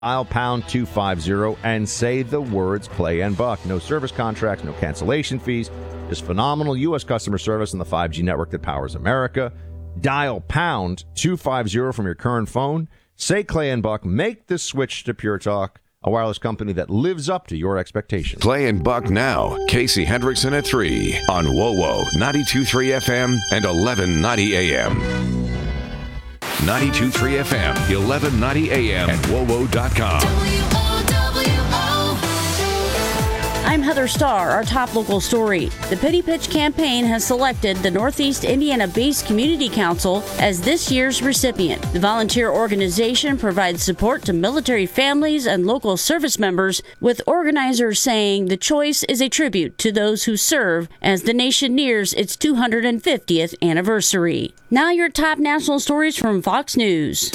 Dial pound 250 and say the words Clay and Buck. No service contracts, no cancellation fees. Just phenomenal U.S. customer service on the 5G network that powers America. Dial pound 250 from your current phone. Say Clay and Buck. Make the switch to Pure Talk, a wireless company that lives up to your expectations. Clay and Buck now. Casey Hendrickson at 3 on WOWO 92.3 FM and 1190 AM. 92.3 FM, 1190 AM, and WOWO.com. I'm Heather Starr. Our top local story. The Penny Pitch campaign has selected the Northeast Indiana-based Community Council as this year's recipient. The volunteer organization provides support to military families and local service members, with organizers saying the choice is a tribute to those who serve as the nation nears its 250th anniversary. Now your top national stories from Fox News.